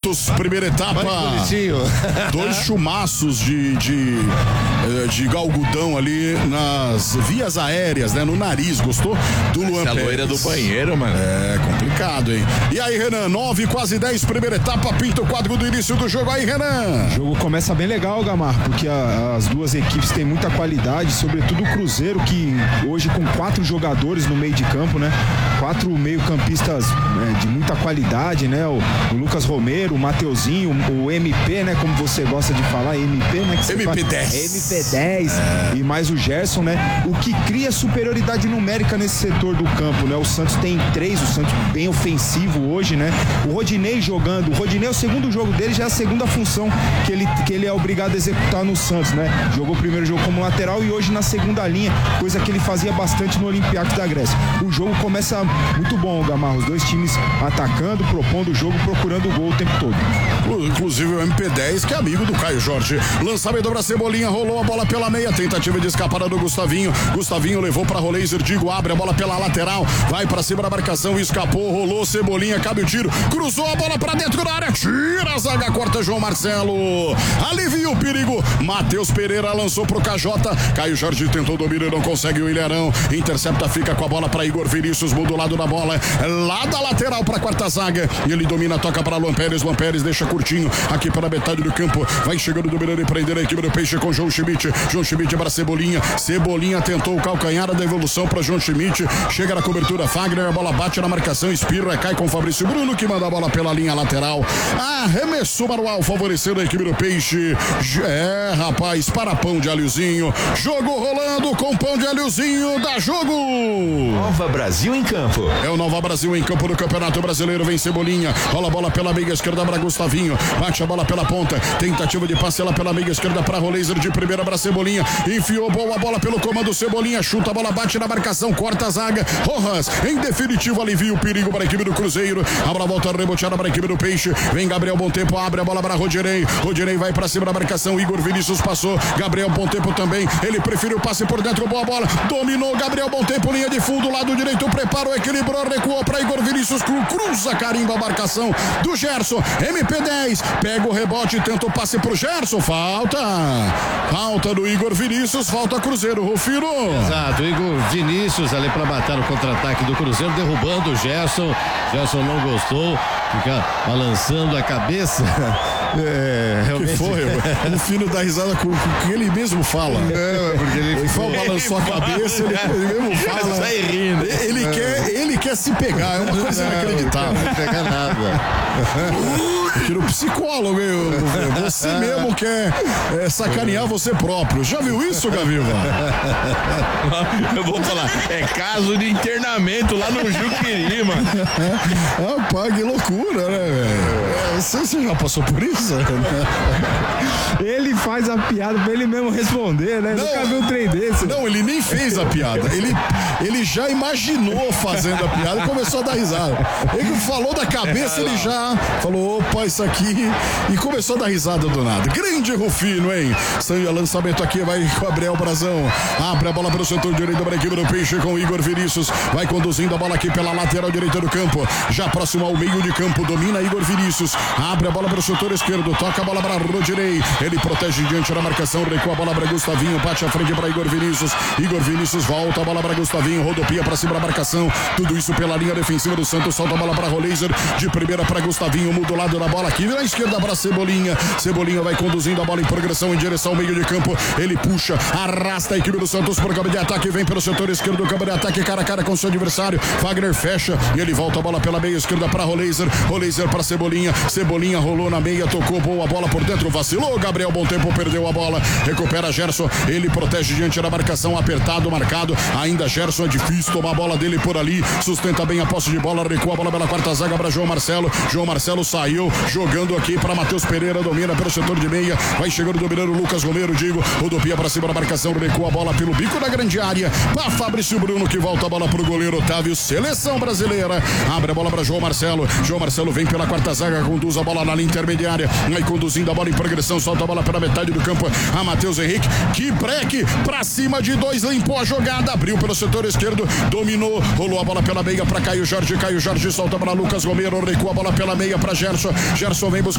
minutos, primeira etapa. Dois chumaços de algodão ali nas vias aéreas, né? No nariz, gostou? Do Luan Pérez. Essa loira do banheiro, mano. É complicado, hein? E aí, Renan, 9, quase 10, primeira etapa, pinta o quadro do início do jogo aí, Renan. O jogo começa bem legal, Gamar, porque as duas equipes têm muita qualidade, sobretudo o Cruzeiro, que hoje com 4 jogadores no meio de campo, né? 4 meio-campistas de muita qualidade, né? O Lucas Romero, o Mateuzinho, o MP, né? Como você gosta de falar, MP, né? Que MP10. MP10 e mais o Gerson, né? O que cria superioridade numérica nesse setor do campo, né? O Santos tem 3, o Santos bem ofensivo hoje, né? O Rodinei jogando, o Rodinei é o segundo jogo dele, já é a segunda função que ele é obrigado a executar no Santos, né? Jogou o primeiro jogo como lateral e hoje na segunda linha, coisa que ele fazia bastante no Olympiacos da Grécia. O jogo começa muito bom, Gamarra, os dois times atacando, propondo o jogo, procurando o gol o tempo todo. Inclusive o MP10, que é amigo do Caio Jorge. Lançamento pra Cebolinha, rolou a bola pela meia, tentativa de escapada do Gustavinho. Gustavinho levou pra Roleiser, Digo abre a bola pela lateral, vai pra cima da marcação, escapou, rolou Cebolinha, cabe o tiro, cruzou a bola pra dentro da área, tira a zaga, corta João Marcelo, alivia o perigo, Matheus Pereira lançou pro Cajota, Caio Jorge tentou dominar e não consegue, o Ilharão intercepta, fica com a bola pra Igor Vinícius, muda o lado da bola, lá da lateral pra quarta zaga, e ele domina, toca pra Luan Pérez deixa curtinho, aqui para metade do campo, vai chegando, dominando e prender a equipe do Peixe com João Schmidt para Cebolinha tentou o calcanhar da evolução para João Schmidt, chega na cobertura Fagner, a bola bate na marcação, espirra, cai com Fabrício Bruno, que manda a bola pela linha lateral, arremessou Manuel, favorecendo a equipe do Peixe, rapaz, para pão de alhozinho, jogo rolando com pão de alhozinho, dá jogo! Nova Brasil em campo. É o Nova Brasil em campo do Campeonato Brasileiro, vem Cebolinha, rola a bola pela meia esquerda para Gustavinho, bate a bola pela ponta, tentativa de passe lá pela meia esquerda para Roleiser, de primeira para Cebolinha, enfiou boa bola pelo comando, Cebolinha chuta a bola, bate na marcação, corta a zaga, Rojas, em definitivo alivia o perigo para a equipe do Cruzeiro, a bola volta reboteada para a equipe do Peixe, vem Gabriel Bom Tempo, abre a bola para Rodinei vai para cima da marcação, Igor Vinícius passou, Gabriel Bom Tempo também, ele preferiu o passe por dentro, boa bola, dominou Gabriel Bom Tempo, linha de fundo, lado direito, preparou, equilibrou, recuou para Igor Vinícius, cruza, carimba a marcação do Gerson, MP10, pega o rebote, tenta o passe pro Gerson, falta do Igor Vinícius, falta Cruzeiro, Rufino. Exato, o Igor Vinícius ali para matar o contra-ataque do Cruzeiro, derrubando o Gerson não gostou, fica balançando a cabeça. Realmente. Que foi? O Rufino dá risada com o que ele mesmo fala. Porque ele balançou a cabeça, ele mesmo fala. Sai rindo. Ele quer se pegar, é uma coisa inacreditável. Não pega nada. Que no psicólogo, você mesmo quer sacanear você próprio. Já viu isso, Gaviva? Eu vou falar, é caso de internamento lá no Juqueri, mano. Rapaz, que loucura, né, velho? Você já passou por isso? Ele faz a piada pra ele mesmo responder, né? Nunca viu um trem desse. Não, ele nem fez a piada. Ele já imaginou fazendo a piada e começou a dar risada. Ele falou da cabeça, ele já falou, opa, isso aqui, e começou a dar risada do nada. Grande Rufino, hein? Saiu lançamento aqui, vai Gabriel Brazão. Abre a bola para o setor direito da equipe do Peixe com Igor Vinícius. Vai conduzindo a bola aqui pela lateral direita do campo. Já próximo ao meio de campo, domina Igor Vinícius. Abre a bola para o setor esquerdo, toca a bola para Rodinei. Ele protege diante da marcação, recua a bola para Gustavinho, bate a frente para Igor Vinícius. Igor Vinícius volta a bola para Gustavinho, rodopia para cima da marcação. Tudo isso pela linha defensiva do Santos. Solta a bola para Roleiser, de primeira para Gustavinho, muda o lado da bola aqui, na esquerda para Cebolinha. Cebolinha vai conduzindo a bola em progressão em direção ao meio de campo. Ele puxa, arrasta a equipe do Santos para o campo de ataque, vem pelo setor esquerdo do campo de ataque, cara a cara com seu adversário. Fagner fecha e ele volta a bola pela meia esquerda para Roleiser. Roleiser para Cebolinha. Cebolinha rolou na meia, tocou boa bola por dentro, vacilou. Gabriel Bom Tempo perdeu a bola, recupera Gerson. Ele protege diante da marcação, apertado, marcado. Ainda Gerson, é difícil tomar a bola dele por ali. Sustenta bem a posse de bola, recua a bola pela quarta zaga para João Marcelo. João Marcelo saiu, jogando aqui para Matheus Pereira, domina pelo setor de meia, vai chegando dominando o Lucas Romero, rodopia para cima da marcação, recua a bola pelo bico da grande área para Fabrício Bruno, que volta a bola para o goleiro Otávio, seleção brasileira. Abre a bola para João Marcelo vem pela quarta zaga, conduz a bola na linha intermediária, vai conduzindo a bola em progressão, solta a bola pela metade do campo a Matheus Henrique, que breque para cima de dois, limpou a jogada, abriu pelo setor esquerdo, dominou, rolou a bola pela meia para Caio Jorge solta para Lucas Romero, recua a bola pela meia para Gerson vem buscar